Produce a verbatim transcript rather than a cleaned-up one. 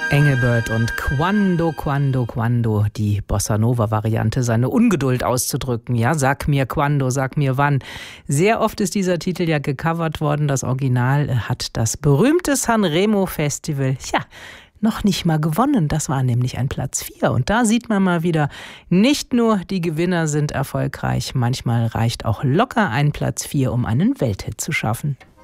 Engelbert und Quando, Quando, Quando, die Bossa-Nova-Variante, seine Ungeduld auszudrücken. Ja, sag mir Quando, sag mir wann. Sehr oft ist dieser Titel ja gecovert worden. Das Original hat das berühmte Sanremo-Festival, ja, noch nicht mal gewonnen. Das war nämlich ein Platz vier. Und da sieht man mal wieder, nicht nur die Gewinner sind erfolgreich, manchmal reicht auch locker ein Platz vier, um einen Welthit zu schaffen.